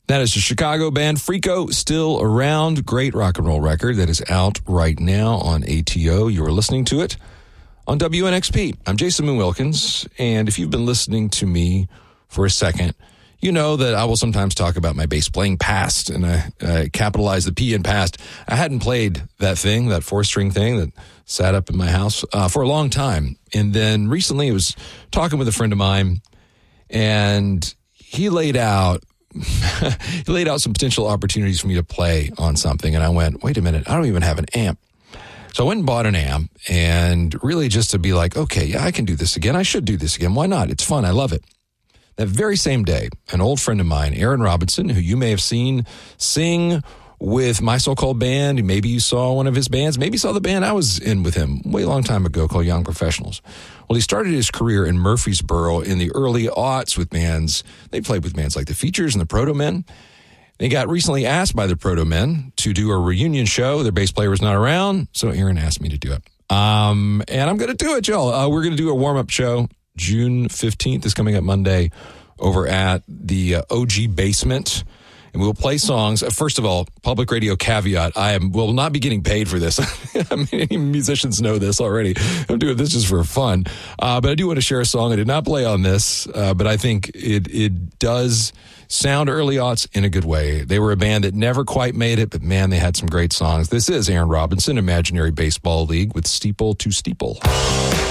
That is the Chicago band Freako, Still Around. Great rock and roll record that is out right now on ATO. You are listening to it on WNXP. I'm Jason Moon Wilkins, and if you've been listening to me for a second, you know that I will sometimes talk about my bass playing past, and I capitalize the P in past. I hadn't played that thing, that 4-string thing that sat up in my house for a long time. And then recently I was talking with a friend of mine, and he laid out some potential opportunities for me to play on something. And I went, wait a minute, I don't even have an amp. So I went and bought an amp, and really just to be like, okay, yeah, I can do this again. I should do this again. Why not? It's fun. I love it. That very same day, an old friend of mine, Aaron Robinson, who you may have seen sing with My So-Called Band. Maybe you saw one of his bands. Maybe you saw the band I was in with him way long time ago called Young Professionals. Well, he started his career in Murfreesboro in the early aughts with bands. They played with bands like the Features and the Proto-Men. They got recently asked by the Proto-Men to do a reunion show. Their bass player was not around, so Aaron asked me to do it. And I'm going to do it, y'all. We're going to do a warm-up show. June 15th is coming up Monday over at the OG Basement. And we'll play songs. First of all, public radio caveat, will not be getting paid for this. I mean, any musicians know this already. I'm doing this just for fun. But I do want to share a song. I did not play on this, but I think it does sound early aughts in a good way. They were a band that never quite made it, but man, they had some great songs. This is Aaron Robinson, Imaginary Baseball League with Steeple to Steeple.